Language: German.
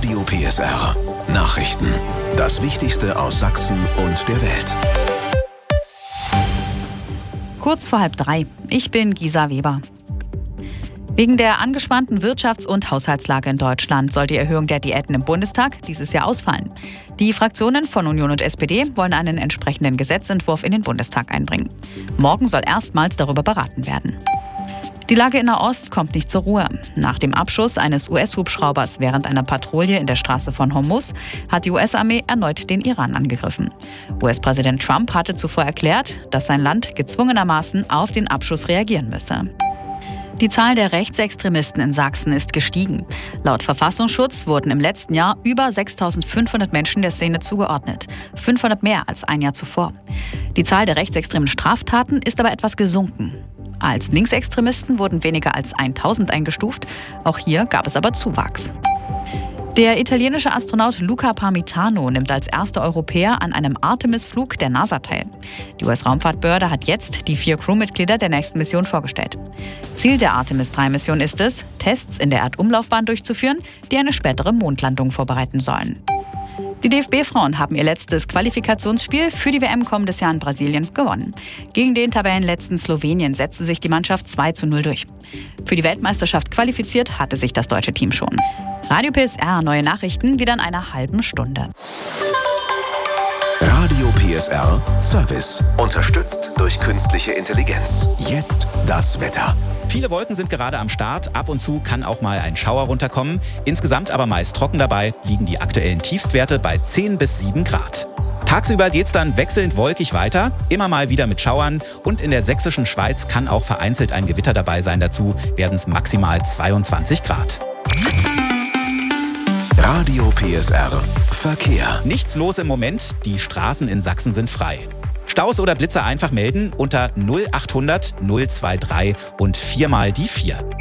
Radio PSR. Nachrichten. Das Wichtigste aus Sachsen und der Welt. Kurz vor 2:30. Ich bin Gisa Weber. Wegen der angespannten Wirtschafts- und Haushaltslage in Deutschland soll die Erhöhung der Diäten im Bundestag dieses Jahr ausfallen. Die Fraktionen von Union und SPD wollen einen entsprechenden Gesetzentwurf in den Bundestag einbringen. Morgen soll erstmals darüber beraten werden. Die Lage in Nahost kommt nicht zur Ruhe. Nach dem Abschuss eines US-Hubschraubers während einer Patrouille in der Straße von Hormuz hat die US-Armee erneut den Iran angegriffen. US-Präsident Trump hatte zuvor erklärt, dass sein Land gezwungenermaßen auf den Abschuss reagieren müsse. Die Zahl der Rechtsextremisten in Sachsen ist gestiegen. Laut Verfassungsschutz wurden im letzten Jahr über 6.500 Menschen der Szene zugeordnet. 500 mehr als ein Jahr zuvor. Die Zahl der rechtsextremen Straftaten ist aber etwas gesunken. Als Linksextremisten wurden weniger als 1.000 eingestuft. Auch hier gab es aber Zuwachs. Der italienische Astronaut Luca Parmitano nimmt als erster Europäer an einem Artemis-Flug der NASA teil. Die US-Raumfahrtbehörde hat jetzt die 4 Crewmitglieder der nächsten Mission vorgestellt. Ziel der Artemis-3-Mission ist es, Tests in der Erdumlaufbahn durchzuführen, die eine spätere Mondlandung vorbereiten sollen. Die DFB-Frauen haben ihr letztes Qualifikationsspiel für die WM kommendes Jahr in Brasilien gewonnen. Gegen den Tabellenletzten Slowenien setzte sich die Mannschaft 2:0 durch. Für die Weltmeisterschaft qualifiziert hatte sich das deutsche Team schon. Radio PSR, neue Nachrichten wieder in einer halben Stunde. Radio PSR Service. Unterstützt durch künstliche Intelligenz. Jetzt das Wetter. Viele Wolken sind gerade am Start. Ab und zu kann auch mal ein Schauer runterkommen. Insgesamt aber meist trocken dabei, liegen die aktuellen Tiefstwerte bei 10 bis 7 Grad. Tagsüber geht's dann wechselnd wolkig weiter, immer mal wieder mit Schauern. Und in der sächsischen Schweiz kann auch vereinzelt ein Gewitter dabei sein. Dazu werden es maximal 22 Grad. Radio PSR Verkehr. Nichts los im Moment, die Straßen in Sachsen sind frei. Staus oder Blitzer einfach melden unter 0800 023 und 4 mal die 4.